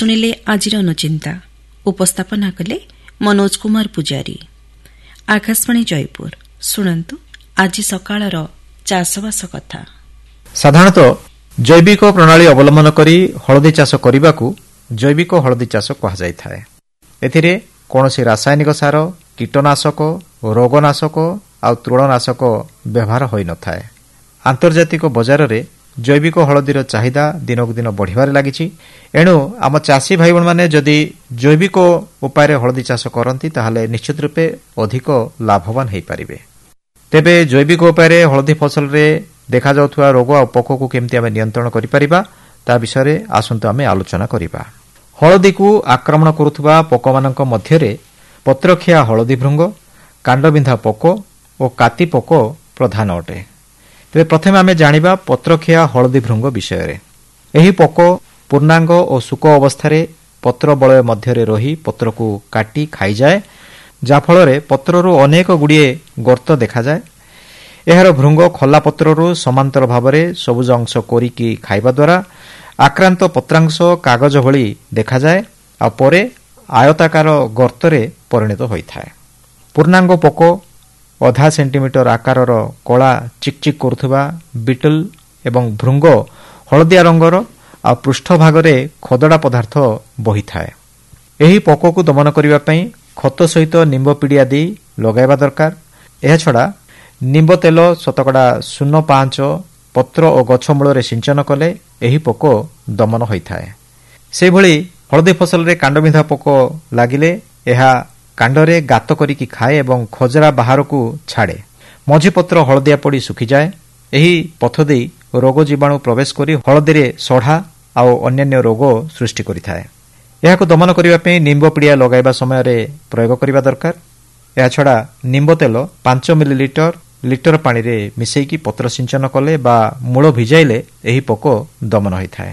ଶୁଣିଲେ ଆଜିର ଅନୁଚିନ୍ତା। ଉପସ୍ଥାପନା କଲେ ମନୋଜ କୁମାର ପୂଜାରୀ। ଆକାଶବାଣୀ ଜୟପୁର। ଶୁଣନ୍ତୁ ଆଜି ସକାଳର ଚାଷବାସ କଥା। ସାଧାରଣତଃ ଜୈବିକ ପ୍ରଣାଳୀ ଅବଲମ୍ବନ କରି ହଳଦୀ ଚାଷ କରିବାକୁ ଜୈବିକ ହଳଦୀ ଚାଷ କୁହାଯାଇଥାଏ। ଏଥିରେ କୌଣସି ରାସାୟନିକ ସାର, କୀଟନାଶକ, ରୋଗନାଶକ ଆଉ ତୃଣନାଶକ ବ୍ୟବହାର ହୋଇନଥାଏ। ଆନ୍ତର୍ଜାତିକ ବଜାରରେ ଜୈବିକ ହଳଦୀର ଚାହିଦା ଦିନକୁ ଦିନ ବଢ଼ିବାରେ ଲାଗିଛି। ଏଣୁ ଆମ ଚାଷୀ ଭାଇଭଉଣୀମାନେ ଯଦି ଜୈବିକ ଉପାୟରେ ହଳଦୀ ଚାଷ କରନ୍ତି ତାହେଲେ ନିଶ୍ଚିତ ରୂପେ ଅଧିକ ଲାଭବାନ ହୋଇପାରିବେ। ତେବେ ଜୈବିକ ଉପାୟରେ ହଳଦୀ ଫସଲରେ ଦେଖାଯାଉଥିବା ରୋଗ ଆଉ ପୋକକୁ କେମିତି ଆମେ ନିୟନ୍ତ୍ରଣ କରିପାରିବା ତା ବିଷୟରେ ଆସନ୍ତୁ ଆମେ ଆଲୋଚନା କରିବା। ହଳଦୀକୁ ଆକ୍ରମଣ କରୁଥିବା ପୋକମାନଙ୍କ ମଧ୍ୟରେ ପତ୍ରଖିଆ ହଳଦୀ ଭୃଙ୍ଗ, କାଣ୍ଡବିନ୍ଧା ପୋକ ଓ କାତି ପୋକ ପ୍ରଧାନ ଅଟେ। ତେବେ ପ୍ରଥମେ ଆମେ ଜାଣିବା ପତ୍ରଖିଆ ହଳଦୀ ଭୃଙ୍ଗ ବିଷୟରେ। ଏହି ପୋକ ପୂର୍ଣ୍ଣାଙ୍ଗ ଓ ଶୁକ ଅବସ୍ଥାରେ ପତ୍ର ବଳୟ ମଧ୍ୟରେ ରହି ପତ୍ରକୁ କାଟି ଖାଇଯାଏ, ଯାହାଫଳରେ ପତ୍ରରୁ ଅନେକ ଗୁଡ଼ିଏ ଗର୍ତ୍ତ ଦେଖାଯାଏ। ଏହାର ଭୃଙ୍ଗ ଖୋଲା ପତ୍ରରୁ ସମାନ୍ତର ଭାବରେ ସବୁଜ ଅଂଶ କୋରିକି ଖାଇବା ଦ୍ୱାରା ଆକ୍ରାନ୍ତ ପତ୍ରାଂଶ କାଗଜ ଭଳି ଦେଖାଯାଏ ଆଉ ପରେ ଆୟତାକାର ଗର୍ତ୍ତରେ ପରିଣତ ହୋଇଥାଏ। ପୂର୍ଣ୍ଣାଙ୍ଗ ପୋକ ଅଧା ସେଣ୍ଟିମିଟର ଆକାରର କଳା ଚିକ୍ଚିକ୍ କରୁଥିବା ବିଟଲ ଏବଂ ଭୃଙ୍ଗ ହଳଦିଆ ରଙ୍ଗର ଆଉ ପୃଷ୍ଠଭାଗରେ ଖଦଡ଼ା ପଦାର୍ଥ ବହିଥାଏ। ଏହି ପୋକକୁ ଦମନ କରିବା ପାଇଁ ଖତ ସହିତ ନିମ୍ବ ପିଡ଼ିଆ ଦେଇ ଲଗାଇବା ଦରକାର। ଏହାଛଡ଼ା ନିମ୍ବ ତେଲ ଶତକଡ଼ା 0.5 ପତ୍ର ଓ ଗଛ ମୂଳରେ ସିଞ୍ଚନ କଲେ ଏହି ପୋକ ଦମନ ହୋଇଥାଏ। ସେହିଭଳି ହଳଦୀ ଫସଲରେ କାଣ୍ଡବିନ୍ଧା ପୋକ ଲାଗିଲେ ଏହା କାଣ୍ଡରେ ଗାତ କରିକି ଖାଏ ଏବଂ ଖଜରା ବାହାରକୁ ଛାଡ଼େ। ମଝିପତ୍ର ହଳଦିଆ ପଡ଼ି ଶୁଖିଯାଏ। ଏହି ପଥ ଦେଇ ରୋଗ ଜୀବାଣୁ ପ୍ରବେଶ କରି ହଳଦୀରେ ସଢ଼ା ଆଉ ଅନ୍ୟାନ୍ୟ ରୋଗ ସୃଷ୍ଟି କରିଥାଏ। ଏହାକୁ ଦମନ କରିବା ପାଇଁ ନିମ୍ବ ପିଡ଼ିଆ ଲଗାଇବା ସମୟରେ ପ୍ରୟୋଗ କରିବା ଦରକାର। ଏହାଛଡ଼ା ନିମ୍ବ ତେଲ 5 ମିଲିଲିଟର ଲିଟର ପାଣିରେ ମିଶାଇକି ପତ୍ର ସିଞ୍ଚନ କଲେ ବା ମୂଳ ଭିଜାଇଲେ ଏହି ପୋକ ଦମନ ହୋଇଥାଏ।